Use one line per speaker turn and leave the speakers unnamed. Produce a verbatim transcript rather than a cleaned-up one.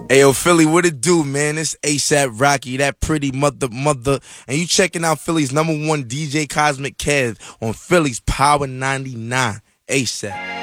Hey, yo, Philly, what it do, man? It's ASAP Rocky, that pretty mother, mother. And you checking out Philly's number one D J Cosmic Kev on Philly's Power ninety-nine. ASAP.